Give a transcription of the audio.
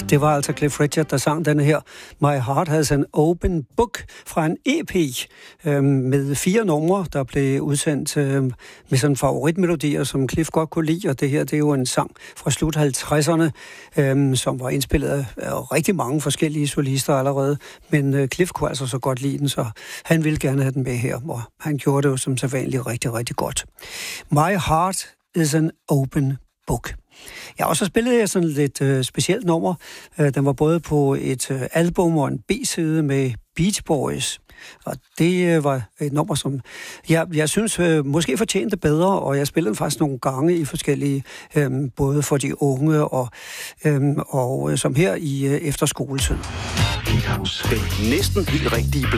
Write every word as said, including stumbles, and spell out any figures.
Det var altså Cliff Richard, der sang denne her. My Heart Has an Open Book fra en E P øh, med fire numre, der blev udsendt øh, med sådan favoritmelodier, som Cliff godt kunne lide. Og det her, det er jo en sang fra slut halvtredserne, øh, som var indspillet af, af rigtig mange forskellige solister allerede. Men øh, Cliff kunne altså så godt lide den, så han ville gerne have den med her. Og han gjorde det jo som sædvanligt rigtig, rigtig godt. My Heart is an Open Book. Jeg har også spillet her sådan lidt øh, specielt nummer. Øh, den var både på et øh, album og en B-side med Beach Boys. Og det øh, var et nummer, som jeg, jeg synes øh, måske fortjente bedre, og jeg spillede den faktisk nogle gange i forskellige, øh, både for de unge og, øh, og øh, som her i øh, efterskoletiden. Den næsten helt rigtige